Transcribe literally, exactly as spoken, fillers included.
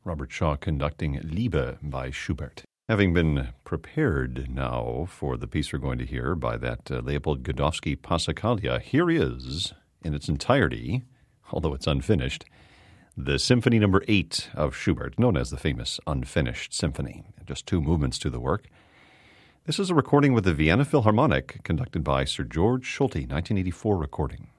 Robert Shaw conducting Liebe by Schubert. Having been prepared now for the piece we're going to hear by that uh, Leopold Godowsky Passacaglia, here is, in its entirety, although it's unfinished, the Symphony Number eight of Schubert, known as the famous Unfinished Symphony. Just two movements to the work. This is a recording with the Vienna Philharmonic, conducted by Sir George Solti, nineteen eighty-four recording.